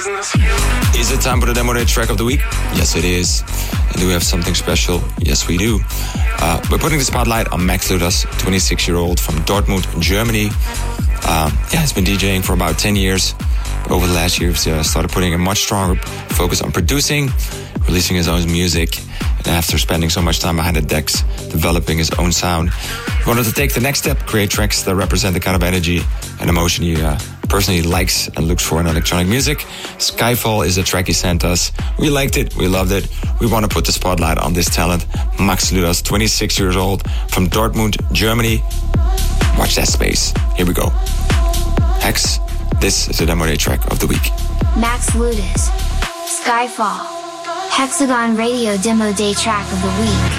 business. Is it time for the Demo Day track of the week? Yes, it is. And do we have something special? Yes, we do. We're putting the spotlight on Max Ludas, 26-year-old from Dortmund, Germany. He's been DJing for about 10 years. Over the last year, he's started putting a much stronger focus on producing, releasing his own music, and after spending so much time behind the decks, developing his own sound, he wanted to take the next step, create tracks that represent the kind of energy and emotion he personally likes and looks for in electronic music. Skyfall is the track he sent us. We liked it, we loved it. We want to put the spotlight on this talent, Max Ludas, 26 years old, from Dortmund, Germany. Watch that space. Here we go. Hex, this is the Demo Day track of the week. Max Ludas, Skyfall, Hexagon Radio Demo Day track of the week.